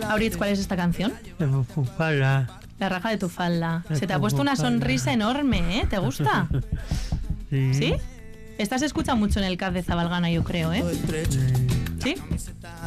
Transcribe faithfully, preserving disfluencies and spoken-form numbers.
Auritz, ¿cuál es esta canción? La fufala. La raja de tu falda. La Se te ha puesto una fufala. sonrisa enorme, ¿eh? ¿Te gusta? Sí. ¿Sí? Esta se escucha mucho en el C A D de Zabalgana, yo creo, ¿eh? Sí. ¿Sí?